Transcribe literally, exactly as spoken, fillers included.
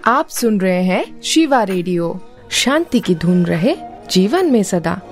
आप सुन रहे हैं शिवा रेडियो। शांति की धुन रहे जीवन में सदा।